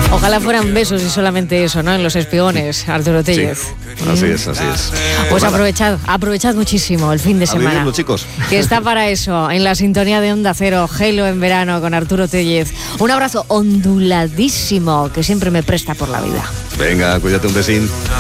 Ojalá fueran besos y solamente eso, ¿no? En los espigones, Arturo Tellez. Sí, así es. Pues aprovechad muchísimo el fin de semana. Vivirlo, chicos. Que está para eso, en la sintonía de Onda Cero, Gelo en verano con Arturo Tellez. Un abrazo onduladísimo que siempre me presta por la vida. Venga, cuídate, un besín.